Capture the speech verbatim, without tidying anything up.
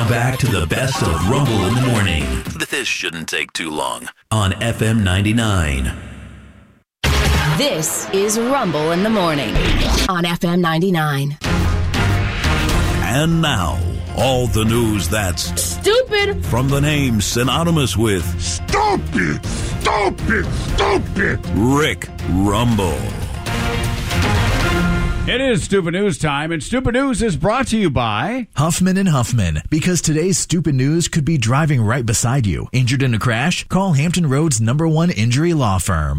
Now back to the best of Rumble in the Morning. This shouldn't take too long. On F M ninety-nine. This is Rumble in the Morning on F M ninety-nine. And now, all the news that's stupid from the name synonymous with stupid, stupid, stupid. Rick Rumble. It is Stupid News time, and Stupid News is brought to you by Huffman and Huffman, because today's stupid news could be driving right beside you. Injured in a crash? Call Hampton Road's number one injury law firm.